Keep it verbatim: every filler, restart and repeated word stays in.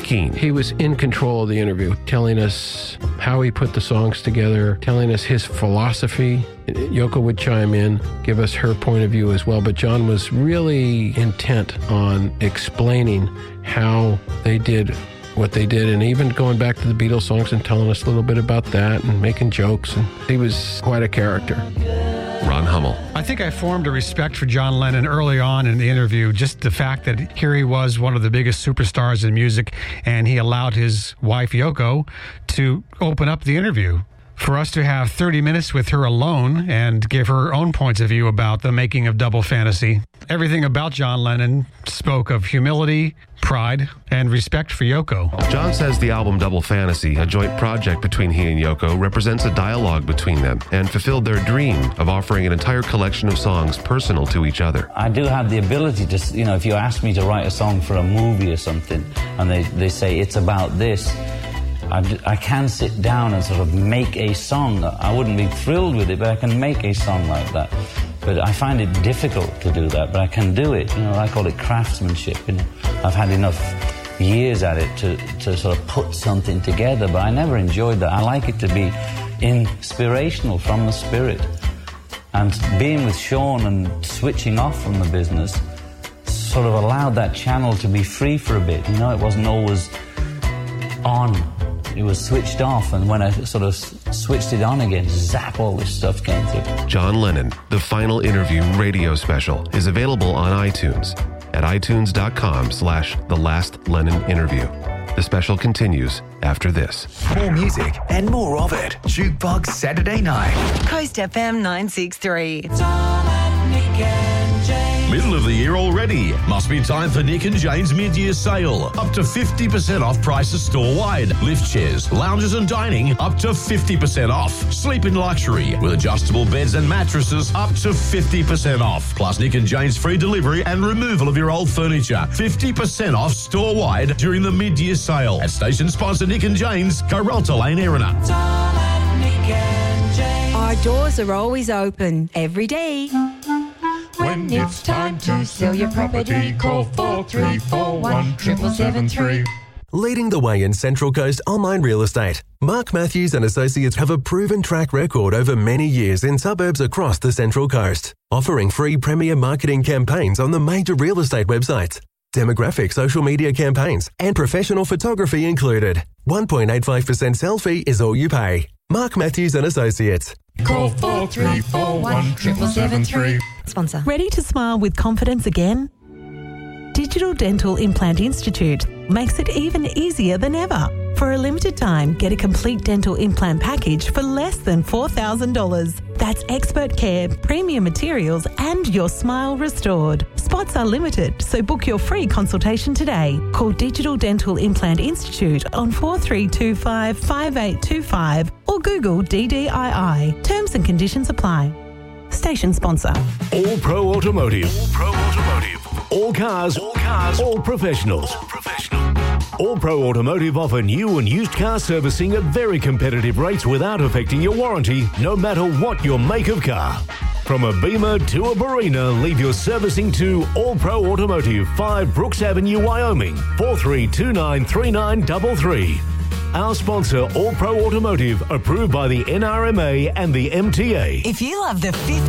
Keane. He was in control of the interview, telling us how he put the songs together, telling us his philosophy. Yoko would chime in, give us her point of view as well, but John was really intent on explaining how they did what they did, and even going back to the Beatles songs and telling us a little bit about that and making jokes. And he was quite a character. Ron Hummel. I think I formed a respect for John Lennon early on in the interview. Just the fact that here he was, one of the biggest superstars in music, and he allowed his wife Yoko to open up the interview. For us to have thirty minutes with her alone and give her own points of view about the making of Double Fantasy. Everything about John Lennon spoke of humility, pride, and respect for Yoko. John says the album Double Fantasy, a joint project between he and Yoko, represents a dialogue between them and fulfilled their dream of offering an entire collection of songs personal to each other. I do have the ability to, you know, if you ask me to write a song for a movie or something, and they, they say it's about this, I, I can sit down and sort of make a song. I wouldn't be thrilled with it, but I can make a song like that. But I find it difficult to do that, but I can do it. You know, I call it craftsmanship. And I've had enough years at it to, to sort of put something together, but I never enjoyed that. I like it to be inspirational from the spirit. And being with Sean and switching off from the business sort of allowed that channel to be free for a bit. You know, it wasn't always on. It was switched off, and when I sort of switched it on again, zap, all this stuff came through. John Lennon, The Final Interview radio special, is available on iTunes at itunes.com slash The Last Lennon Interview. The special continues after this. More music and more of it. Jukebox Saturday Night. Coast F M nine sixty-three. Middle of the year already. Must be time for Nick and Jane's mid-year sale. Up to fifty percent off prices store-wide. Lift chairs, lounges and dining up to fifty percent off. Sleep in luxury with adjustable beds and mattresses up to fifty percent off. Plus Nick and Jane's free delivery and removal of your old furniture. fifty percent off store-wide during the mid-year sale at station sponsor Nick and Jane's, Coralta Lane, Erina. Our doors are always open every day. When it's time to sell your property, call four three four one, seven seven three. Leading the way in Central Coast online real estate, Mark Matthews and Associates have a proven track record over many years in suburbs across the Central Coast, offering free premier marketing campaigns on the major real estate websites, demographic social media campaigns, and professional photography included. one point eight five percent sell fee is all you pay. Mark Matthews and Associates. Call four three four one, seven seven three. Sponsor. Ready to smile with confidence again? Digital Dental Implant Institute makes it even easier than ever. For a limited time, get a complete dental implant package for less than four thousand dollars. That's expert care, premium materials, and your smile restored. Spots are limited, so book your free consultation today. Call Digital Dental Implant Institute on four three two five, five eight two five or Google D D I I. Terms and conditions apply. Station sponsor. All Pro Automotive. All Pro Automotive. All cars. All cars. All professionals. All professional. All Pro Automotive offer new and used car servicing at very competitive rates without affecting your warranty, no matter what your make of car. From a Beamer to a Barina, leave your servicing to All Pro Automotive, five Brooks Avenue, Wyoming, four three two nine, three nine three three. Our sponsor, All Pro Automotive, approved by the N R M A and the M T A. If you love the fifth